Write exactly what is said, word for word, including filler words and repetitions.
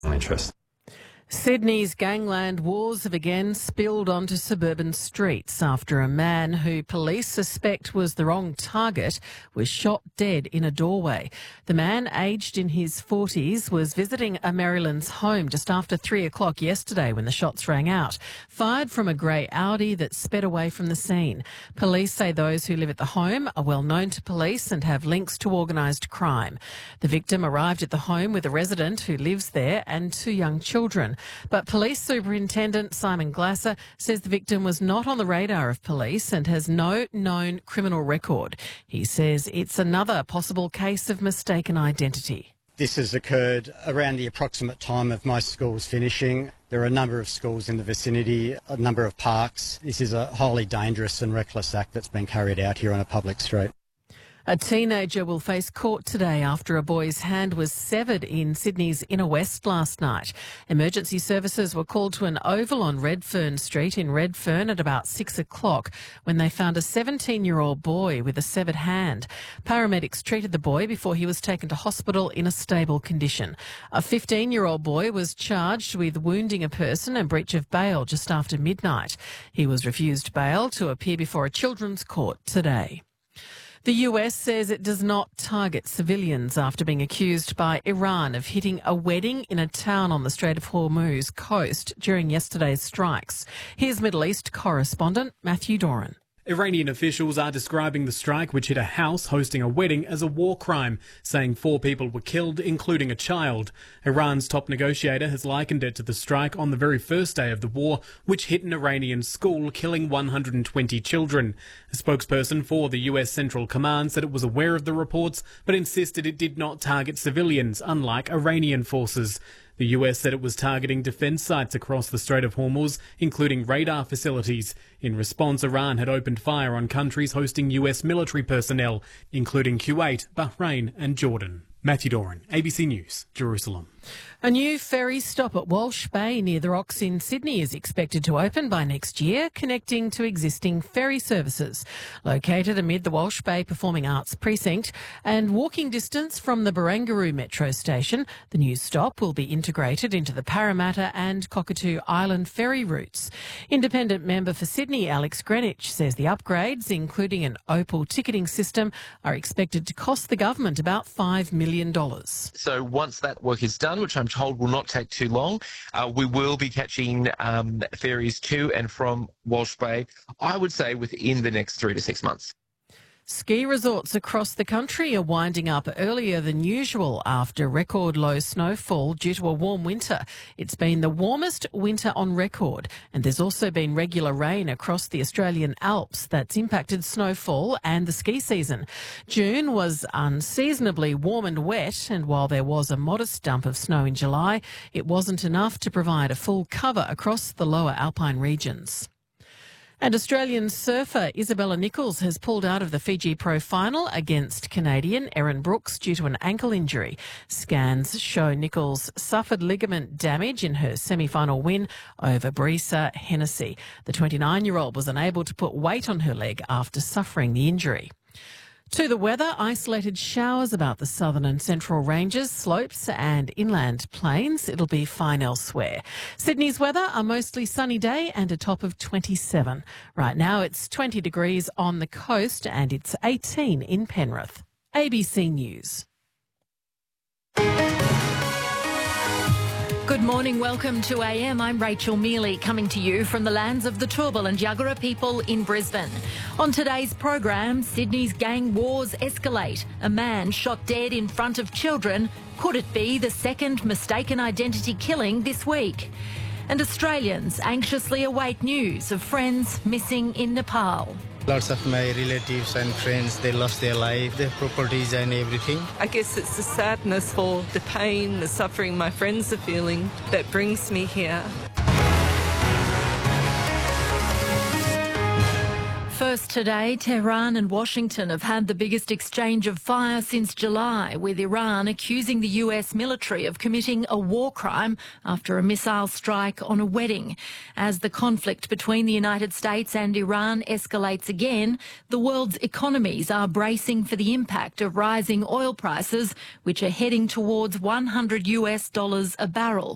interest. Sydney's gangland wars have again spilled onto suburban streets after a man who police suspect was the wrong target was shot dead in a doorway. The man, aged in his forties, was visiting a Maryland's home just after three o'clock yesterday when the shots rang out, fired from a grey Audi that sped away from the scene. Police say those who live at the home are well known to police and have links to organised crime. The victim arrived at the home with a resident who lives there and two young children. But Police Superintendent Simon Glasser says the victim was not on the radar of police and has no known criminal record. He says it's another possible case of mistaken identity. This has occurred around the approximate time of most schools finishing. There are a number of schools in the vicinity, a number of parks. This is a highly dangerous and reckless act that's been carried out here on a public street. A teenager will face court today after a boy's hand was severed in Sydney's Inner West last night. Emergency services were called to an oval on Redfern Street in Redfern at about six o'clock when they found a seventeen-year-old boy with a severed hand. Paramedics treated the boy before he was taken to hospital in a stable condition. A fifteen-year-old boy was charged with wounding a person and breach of bail just after midnight. He was refused bail to appear before a children's court today. The U S says it does not target civilians after being accused by Iran of hitting a wedding in a town on the Strait of Hormuz coast during yesterday's strikes. Here's Middle East correspondent Matthew Doran. Iranian officials are describing the strike, which hit a house hosting a wedding, as a war crime, saying four people were killed, including a child. Iran's top negotiator has likened it to the strike on the very first day of the war, which hit an Iranian school, killing one hundred twenty children. A spokesperson for the U S Central Command said it was aware of the reports, but insisted it did not target civilians, unlike Iranian forces. The U S said it was targeting defence sites across the Strait of Hormuz, including radar facilities. In response, Iran had opened fire on countries hosting U S military personnel, including Kuwait, Bahrain and Jordan. Matthew Doran, A B C News, Jerusalem. A new ferry stop at Walsh Bay near the Rocks in Sydney is expected to open by next year, connecting to existing ferry services. Located amid the Walsh Bay Performing Arts Precinct and walking distance from the Barangaroo Metro Station, the new stop will be integrated into the Parramatta and Cockatoo Island ferry routes. Independent member for Sydney, Alex Greenwich, says the upgrades, including an Opal ticketing system, are expected to cost the government about five million dollars. So once that work is done, which I'm told will not take too long, uh, we will be catching um, ferries to and from Walsh Bay, I would say within the next three to six months. Ski resorts across the country are winding up earlier than usual after record low snowfall due to a warm winter. It's been the warmest winter on record, and there's also been regular rain across the Australian Alps that's impacted snowfall and the ski season. June was unseasonably warm and wet, and while there was a modest dump of snow in July, it wasn't enough to provide a full cover across the lower alpine regions. And Australian surfer Isabella Nichols has pulled out of the Fiji Pro Final against Canadian Erin Brooks due to an ankle injury. Scans show Nichols suffered ligament damage in her semi-final win over Brisa Hennessy. The twenty-nine-year-old was unable to put weight on her leg after suffering the injury. To the weather, isolated showers about the southern and central ranges, slopes and inland plains. It'll be fine elsewhere. Sydney's weather, a mostly sunny day and a top of twenty-seven. Right now it's twenty degrees on the coast and it's eighteen in Penrith. A B C News. Good morning, welcome to A M. I'm Rachel Mealy, coming to you from the lands of the Turrbal and Yuggera people in Brisbane. On today's program, Sydney's gang wars escalate. A man shot dead in front of children. Could it be the second mistaken identity killing this week? And Australians anxiously await news of friends missing in Nepal. Lots of my relatives and friends, they lost their life, their properties and everything. I guess it's the sadness for the pain, the suffering my friends are feeling that brings me here. First today, Tehran and Washington have had the biggest exchange of fire since July, with Iran accusing the U S military of committing a war crime after a missile strike on a wedding. As the conflict between the United States and Iran escalates again, the world's economies are bracing for the impact of rising oil prices, which are heading towards one hundred US dollars a barrel.